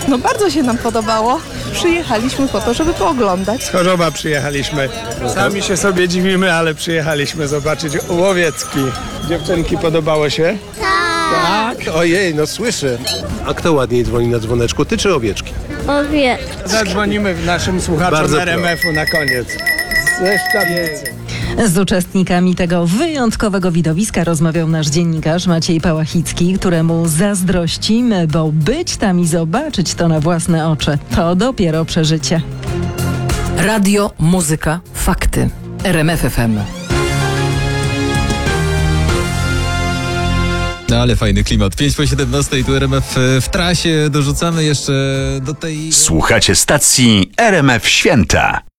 No bardzo się nam podobało. Przyjechaliśmy po to, żeby pooglądać. Z Chorzoba przyjechaliśmy. Sami się sobie dziwimy, ale przyjechaliśmy zobaczyć Łowiecki. Dziewczynki, podobało się? Tak, ojej, no słyszę. A kto ładniej dzwoni na dzwoneczku, ty czy owieczki? Owie. Zadzwonimy w naszym słuchaczom Bardzo RMF-u na koniec. Ze Szczawnicy. Z uczestnikami tego wyjątkowego widowiska rozmawiał nasz dziennikarz Maciej Pałachicki, któremu zazdrościmy, bo być tam i zobaczyć to na własne oczy to dopiero przeżycie. Radio, muzyka, fakty. RMF FM. No ale fajny klimat. 5:17 tu RMF w trasie. Dorzucamy jeszcze do tej... Słuchacie stacji RMF Święta.